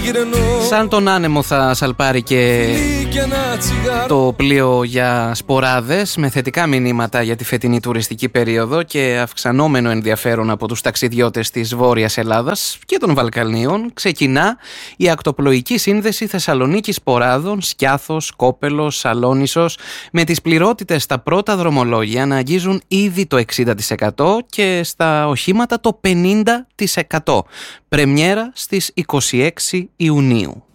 Σαν τον άνεμο θα σαλπάρει και το πλοίο για σποράδες, με θετικά μηνύματα για τη φετινή τουριστική περίοδο και αυξανόμενο ενδιαφέρον από τους ταξιδιώτες της Βόρειας Ελλάδας και των Βαλκανίων. Ξεκινά η ακτοπλοϊκή σύνδεση Θεσσαλονίκης Σποράδων, Σκιάθος, Κόπελος, Σαλόνισσος, με τις πληρότητες στα πρώτα δρομολόγια να αγγίζουν ήδη το 60% και στα οχήματα το 50%. Πρεμιέρα στις 26 Ιουνίου.